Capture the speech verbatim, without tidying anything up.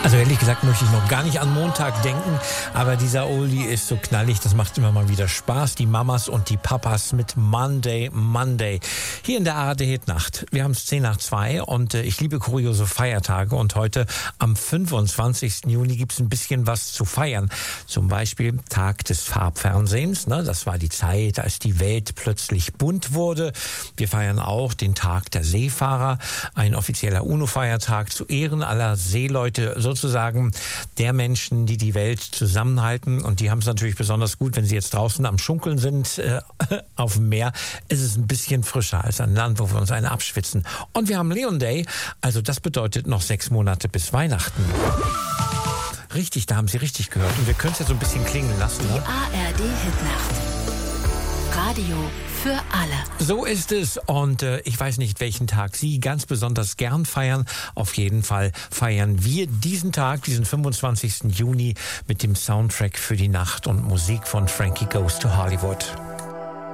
Also ehrlich gesagt möchte ich noch gar nicht an Montag denken, aber dieser Oldie ist so knallig, das macht immer mal wieder Spaß. Die Mamas und die Papas mit Monday, Monday. Hier in der A R D Hitnacht. Wir haben es zehn nach zwei und äh, ich liebe kuriose Feiertage und heute am fünfundzwanzigsten Juni gibt es ein bisschen was zu feiern. Zum Beispiel Tag des Farbfernsehens, ne? Das war die Zeit, als die Welt plötzlich bunt wurde. Wir feiern auch den Tag der Seefahrer, ein offizieller UNO-Feiertag zu Ehren aller Seeleute, sozusagen der Menschen, die die Welt zusammenhalten. Und die haben es natürlich besonders gut, wenn sie jetzt draußen am Schunkeln sind, äh, auf dem Meer. Es ist ein bisschen frischer als ein Land, wo wir uns einen abschwitzen. Und wir haben Leon Day, also das bedeutet noch sechs Monate bis Weihnachten. Richtig, da haben Sie richtig gehört. Und wir können es ja so ein bisschen klingen lassen. Die Ne? A R D Hitnacht. Radio für alle. So ist es und äh, ich weiß nicht, welchen Tag Sie ganz besonders gern feiern. Auf jeden Fall feiern wir diesen Tag, diesen fünfundzwanzigsten Juni mit dem Soundtrack für die Nacht und Musik von Frankie Goes to Hollywood.